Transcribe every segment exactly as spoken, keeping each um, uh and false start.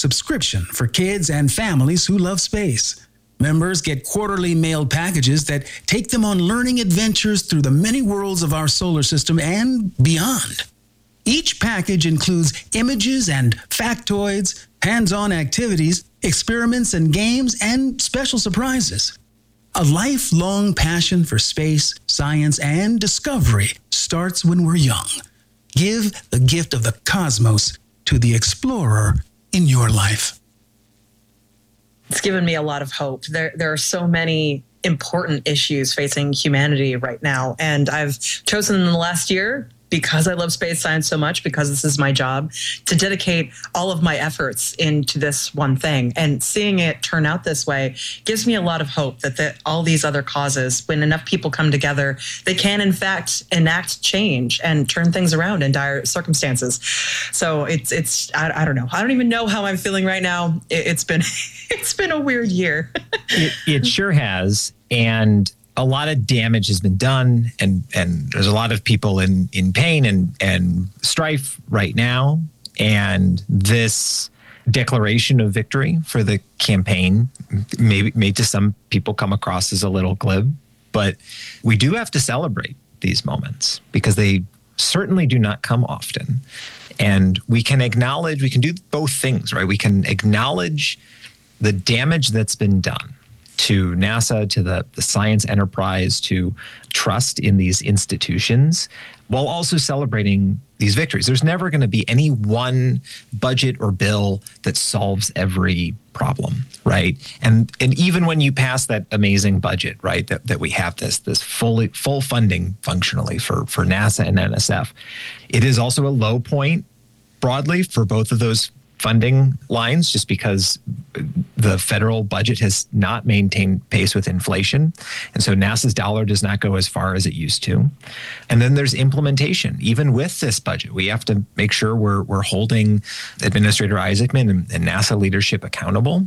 subscription for kids and families who love space. Members get quarterly mailed packages that take them on learning adventures through the many worlds of our solar system and beyond. Each package includes images and factoids, hands-on activities, experiments and games, and special surprises. A lifelong passion for space, science, and discovery starts when we're young. Give the gift of the cosmos to the explorer in your life. It's given me a lot of hope. There, there are so many important issues facing humanity right now. And I've chosen in the last year, because I love space science so much, because this is my job, to dedicate all of my efforts into this one thing. And seeing it turn out this way gives me a lot of hope that the, all these other causes, when enough people come together, they can in fact enact change and turn things around in dire circumstances. So it's, it's I, I don't know. I don't even know how I'm feeling right now. It, it's been, it's been a weird year. it, it sure has. And a lot of damage has been done, and, and there's a lot of people in, in pain and, and strife right now. And this declaration of victory for the campaign may, may to some people come across as a little glib, but we do have to celebrate these moments because they certainly do not come often. And we can acknowledge, we can do both things, right? We can acknowledge the damage that's been done to NASA, to the, the science enterprise, to trust in these institutions, while also celebrating these victories. There's never going to be any one budget or bill that solves every problem, right? And and even when you pass that amazing budget, right, that, that we have this this fully full funding functionally for, for NASA and N S F, it is also a low point broadly for both of those funding lines, just because the federal budget has not maintained pace with inflation. And so NASA's dollar does not go as far as it used to. And then there's implementation. Even with this budget, we have to make sure we're we're holding Administrator Isaacman and, and NASA leadership accountable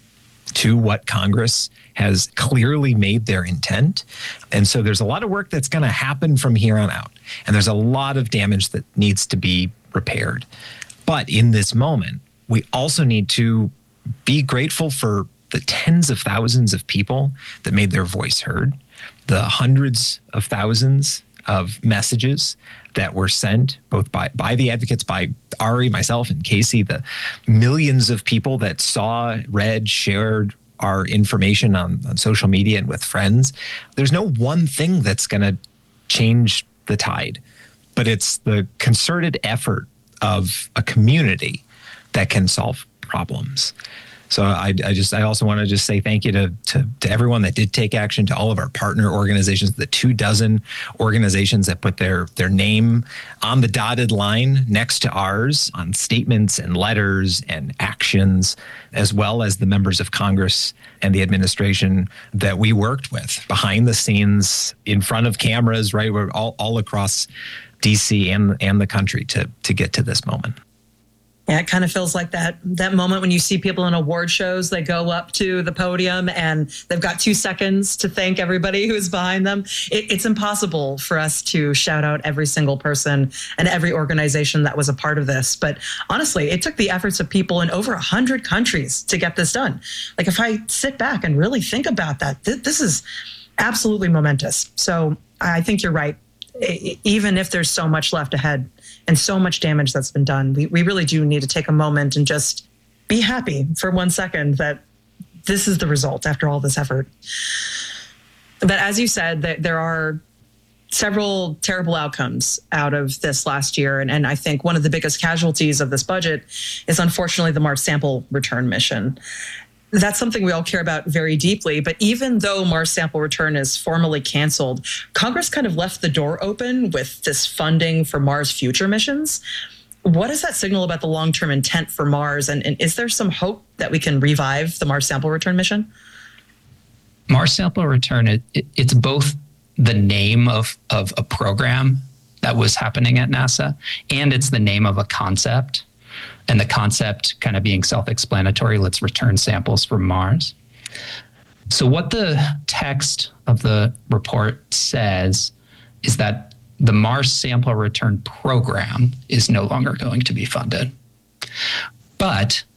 to what Congress has clearly made their intent. And so there's a lot of work that's going to happen from here on out. And there's a lot of damage that needs to be repaired. But in this moment, we also need to be grateful for the tens of thousands of people that made their voice heard, the hundreds of thousands of messages that were sent both by, by the advocates, by Ari, myself, and Casey, the millions of people that saw, read, shared our information on, on social media and with friends. There's no one thing that's going to change the tide, but it's the concerted effort of a community that can solve problems. So I, I just, I also want to just say thank you to, to, to everyone that did take action, to all of our partner organizations, the two dozen organizations that put their, their name on the dotted line next to ours on statements and letters and actions, as well as the members of Congress and the administration that we worked with behind the scenes, in front of cameras, right? We're all, all across D C and and the country to to get to this moment. Yeah, it kind of feels like that that moment when you see people in award shows, they go up to the podium and they've got two seconds to thank everybody who's behind them. It, it's impossible for us to shout out every single person and every organization that was a part of this. But honestly, it took the efforts of people in over one hundred countries to get this done. Like, if I sit back and really think about that, th- this is absolutely momentous. So I think you're right. Even if there's so much left ahead and so much damage that's been done, we, we really do need to take a moment and just be happy for one second that this is the result after all this effort. But as you said, that there are several terrible outcomes out of this last year. And, and I think one of the biggest casualties of this budget is unfortunately the Mars sample return mission. That's something we all care about very deeply. But even though Mars sample return is formally canceled, Congress kind of left the door open with this funding for Mars future missions. What does that signal about the long-term intent for Mars? And, and is there some hope that we can revive the Mars sample return mission? Mars sample return, it, it, it's both the name of, of a program that was happening at NASA, and it's the name of a concept. And the concept kind of being self-explanatory, let's return samples from Mars. So what the text of the report says is that the Mars sample return program is no longer going to be funded. But